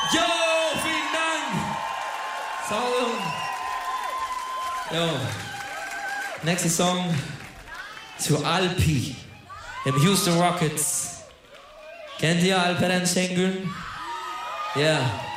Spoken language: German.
Jo, vielen Dank. Sound. Jo. Nächster Song zu Alpi im Houston Rockets. Kennt ihr Alperen Şengün? Ja.